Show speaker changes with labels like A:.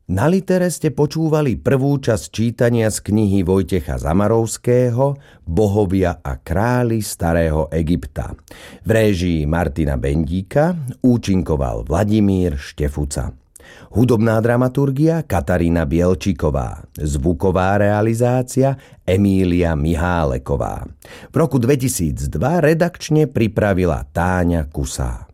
A: Na Litere ste počúvali prvú časť čítania z knihy Vojtecha Zamarovského Bohovia a králi starého Egypta. V réžii Martina Bendíka účinkoval Vladimír Štefuca. Hudobná dramaturgia Katarína Bielčiková. Zvuková realizácia Emília Miháleková. V roku 2002 redakčne pripravila Táňa Kusá.